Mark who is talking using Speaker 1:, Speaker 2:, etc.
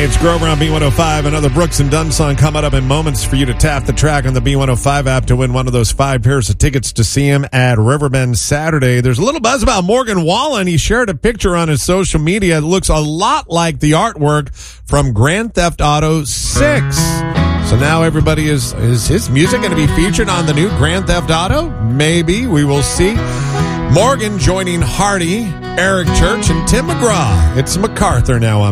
Speaker 1: it's Grover on B105. Another Brooks and Dunn song coming up in moments for you to tap the track on the B105 app to win one of those 5 pairs of tickets to see him at Riverbend Saturday. There's a little buzz about Morgan Wallen. He shared a picture on his social media. It looks a lot like the artwork from Grand Theft Auto 6. So now everybody is his music going to be featured on the new Grand Theft Auto? Maybe. We will see. Morgan joining Hardy, Eric Church, and Tim McGraw. It's MacArthur now on